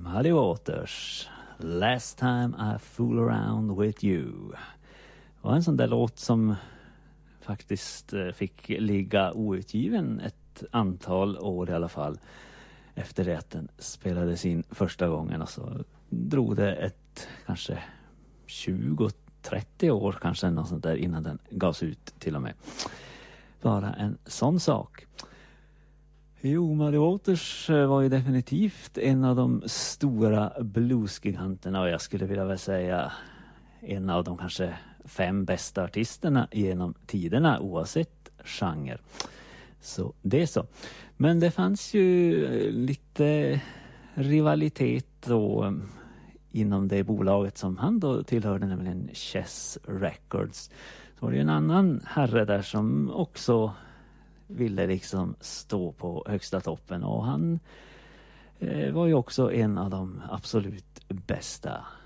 Muddy Waters, Last Time I Fool Around With You. Det var en sån där låt som faktiskt fick ligga outgiven ett antal år i alla fall efter det att den spelades in första gången. Alltså drog det ett kanske 20-30 år kanske något sånt där innan den gavs ut till och med. Bara en sån sak. Jo, Muddy Waters var ju definitivt en av de stora bluesgiganterna och jag skulle vilja väl säga en av de kanske 5 bästa artisterna genom tiderna oavsett genre. Så det är så. Men det fanns ju lite rivalitet då inom det bolaget som han då tillhörde, nämligen Chess Records. Så var det ju en annan herre där som också ville liksom stå på högsta toppen och han var ju också en av de absolut bästa